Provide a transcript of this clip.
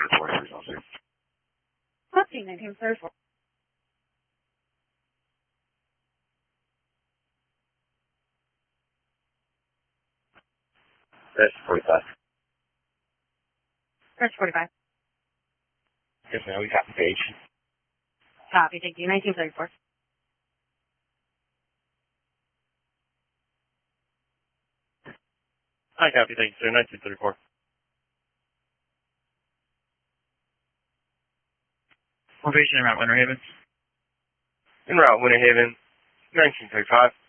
Copy, 1934. That's 45. Press 45. Yes, ma'am. We got the page. Copy, thank you. 1934. Hi, copy. Thank you, sir. 1934. Location around Winter Haven. En route, Winter Haven, 1935.